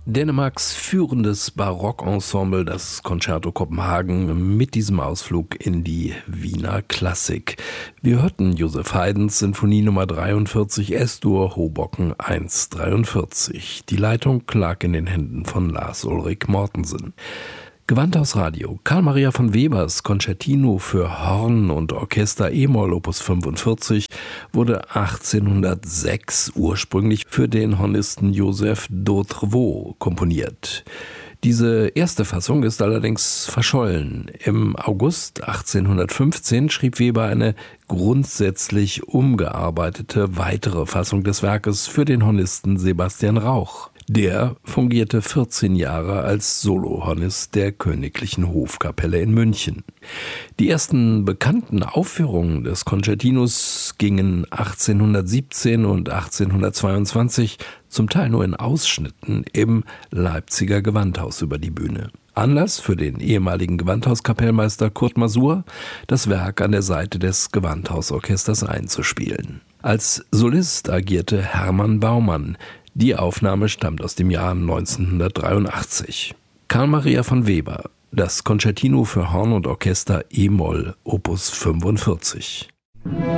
Dänemarks führendes Barockensemble, das Concerto Kopenhagen, mit diesem Ausflug in die Wiener Klassik. Wir hörten Joseph Haydns Sinfonie Nummer 43, S-Dur, Hoboken 143. Die Leitung lag in den Händen von Lars Ulrik Mortensen. Gewandhaus-Radio. Carl Maria von Webers Concertino für Horn und Orchester e-Moll Opus 45 wurde 1806 ursprünglich für den Hornisten Joseph d'Autrevaux komponiert. Diese erste Fassung ist allerdings verschollen. Im August 1815 schrieb Weber eine grundsätzlich umgearbeitete weitere Fassung des Werkes für den Hornisten Sebastian Rauch. Der fungierte 14 Jahre als Solohornist der Königlichen Hofkapelle in München. Die ersten bekannten Aufführungen des Concertinos gingen 1817 und 1822 zum Teil nur in Ausschnitten im Leipziger Gewandhaus über die Bühne. Anlass für den ehemaligen Gewandhauskapellmeister Kurt Masur, das Werk an der Seite des Gewandhausorchesters einzuspielen. Als Solist agierte Hermann Baumann. Die Aufnahme stammt aus dem Jahr 1983. Carl Maria von Weber, das Concertino für Horn und Orchester e-Moll, Opus 45.